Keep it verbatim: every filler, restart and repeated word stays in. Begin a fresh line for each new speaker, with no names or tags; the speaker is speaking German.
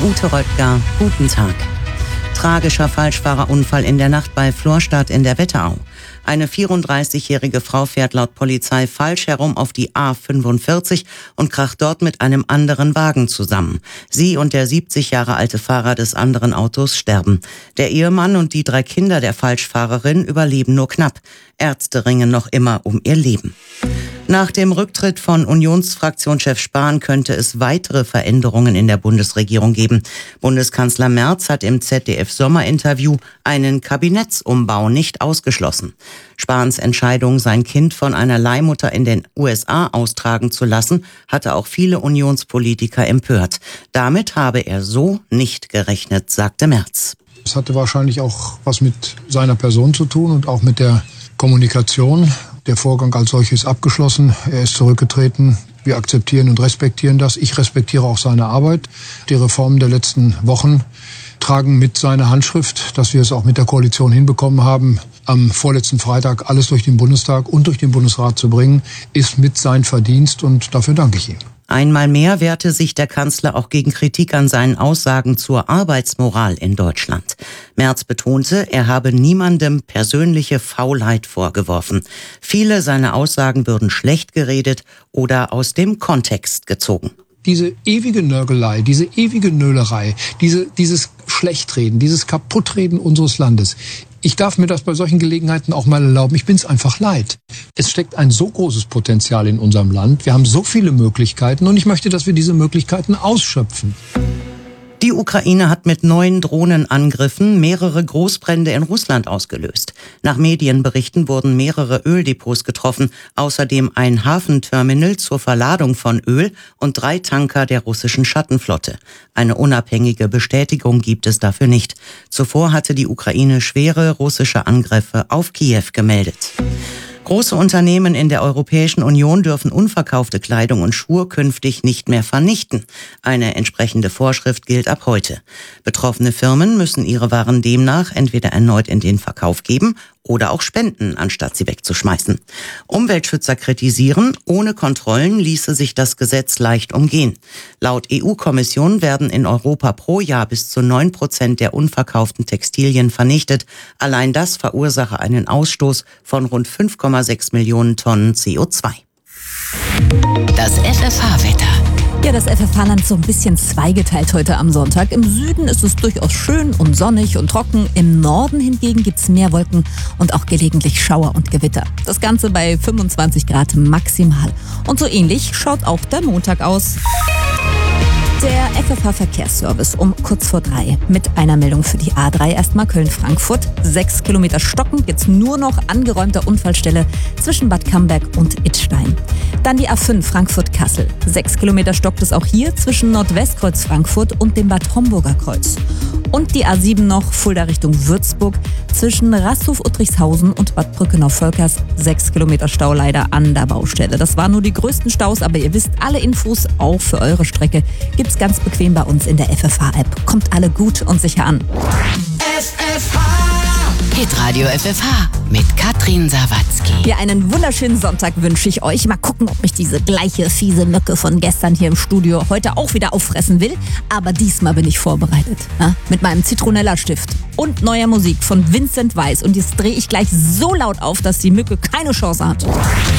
Ute Röttger, guten Tag. Tragischer Falschfahrerunfall in der Nacht bei Florstadt in der Wetterau. Eine vierunddreißigjährige Frau fährt laut Polizei falsch herum auf die A fünfundvierzig und kracht dort mit einem anderen Wagen zusammen. Sie und der siebzig Jahre alte Fahrer des anderen Autos sterben. Der Ehemann und die drei Kinder der Falschfahrerin überleben nur knapp. Ärzte ringen noch immer um ihr Leben. Nach dem Rücktritt von Unionsfraktionschef Spahn könnte es weitere Veränderungen in der Bundesregierung geben. Bundeskanzler Merz hat im Z D F-Sommerinterview einen Kabinettsumbau nicht ausgeschlossen. Spahns Entscheidung, sein Kind von einer Leihmutter in den U S A austragen zu lassen, hatte auch viele Unionspolitiker empört. Damit habe er so nicht gerechnet, sagte Merz.
Es hatte wahrscheinlich auch was mit seiner Person zu tun und auch mit der Kommunikation. Der Vorgang als solches ist abgeschlossen. Er ist zurückgetreten. Wir akzeptieren und respektieren das. Ich respektiere auch seine Arbeit. Die Reformen der letzten Wochen tragen mit seiner Handschrift, dass wir es auch mit der Koalition hinbekommen haben, am vorletzten Freitag alles durch den Bundestag und durch den Bundesrat zu bringen, ist mit sein Verdienst und dafür danke ich ihm.
Einmal mehr wehrte sich der Kanzler auch gegen Kritik an seinen Aussagen zur Arbeitsmoral in Deutschland. Merz betonte, er habe niemandem persönliche Faulheit vorgeworfen. Viele seiner Aussagen würden schlecht geredet oder aus dem Kontext gezogen.
Diese ewige Nörgelei, diese ewige Nölerei, diese, dieses Schlechtreden, dieses Kaputtreden unseres Landes. Ich darf mir das bei solchen Gelegenheiten auch mal erlauben. Ich bin es einfach leid. Es steckt ein so großes Potenzial in unserem Land. Wir haben so viele Möglichkeiten und ich möchte, dass wir diese Möglichkeiten ausschöpfen.
Die Ukraine hat mit neuen Drohnenangriffen mehrere Großbrände in Russland ausgelöst. Nach Medienberichten wurden mehrere Öldepots getroffen, außerdem ein Hafenterminal zur Verladung von Öl und drei Tanker der russischen Schattenflotte. Eine unabhängige Bestätigung gibt es dafür nicht. Zuvor hatte die Ukraine schwere russische Angriffe auf Kiew gemeldet. Große Unternehmen in der Europäischen Union dürfen unverkaufte Kleidung und Schuhe künftig nicht mehr vernichten. Eine entsprechende Vorschrift gilt ab heute. Betroffene Firmen müssen ihre Waren demnach entweder erneut in den Verkauf geben oder auch spenden, anstatt sie wegzuschmeißen. Umweltschützer kritisieren, ohne Kontrollen ließe sich das Gesetz leicht umgehen. Laut E U-Kommission werden in Europa pro Jahr bis zu neun Prozent der unverkauften Textilien vernichtet. Allein das verursache einen Ausstoß von rund fünf Komma sechs Millionen Tonnen C O zwei.
Das F F H-Wetter.
Ja, das F F H-Land so ein bisschen zweigeteilt heute am Sonntag. Im Süden ist es durchaus schön und sonnig und trocken. Im Norden hingegen gibt es mehr Wolken und auch gelegentlich Schauer und Gewitter. Das Ganze bei fünfundzwanzig Grad maximal. Und so ähnlich schaut auch der Montag aus. Der F F H-Verkehrsservice um kurz vor drei mit einer Meldung für die A drei. Erstmal Köln-Frankfurt. Sechs Kilometer stocken, jetzt nur noch angeräumter Unfallstelle zwischen Bad Camberg und Idstein. Dann die A fünf Frankfurt-Kassel. Sechs Kilometer stockt es auch hier zwischen Nordwestkreuz Frankfurt und dem Bad Homburger Kreuz. Und die A sieben noch Fulda Richtung Würzburg zwischen Rasthof-Uttrichshausen und Bad Brückenau-Völkers. Sechs Kilometer Stau leider an der Baustelle. Das waren nur die größten Staus, aber ihr wisst, alle Infos auch für eure Strecke gibt's ganz bequem bei uns in der F F H-App. Kommt alle gut und sicher an.
F F H. Hitradio F F H mit Katrin Sawatzki.
Ja, einen wunderschönen Sonntag wünsche ich euch. Mal gucken, ob mich diese gleiche fiese Mücke von gestern hier im Studio heute auch wieder auffressen will. Aber diesmal bin ich vorbereitet. Ja? Mit meinem Zitronella-Stift und neuer Musik von Vincent Weiss. Und jetzt drehe ich gleich so laut auf, dass die Mücke keine Chance hat.